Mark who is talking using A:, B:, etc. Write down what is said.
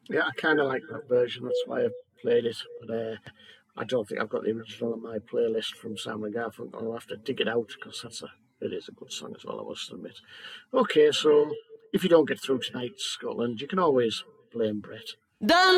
A: Yeah, I kind of like that version. That's why I played it. But I don't think I've got the original on my playlist from Sam and Garfunkel. I'll have to dig it out because it is a good song as well, I must admit. Okay, so if you don't get through tonight, Scotland, you can always blame Brett.
B: Done.